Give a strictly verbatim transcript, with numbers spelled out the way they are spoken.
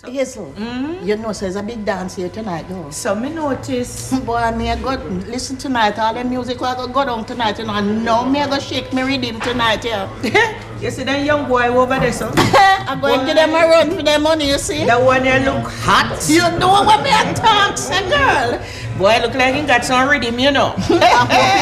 Hazel, mm-hmm. you know, so there's a big dance here tonight, though. So me notice. Boy, me I go listen tonight. All the music will go, go down tonight, you know. And now me I go shake me rhythm tonight, yeah. You see that young boy over there, so? I'm going to give them a run for their money, you see. That one there look hot. You know what me I talk, say, girl. Boy, look like he got some rhythm, you know.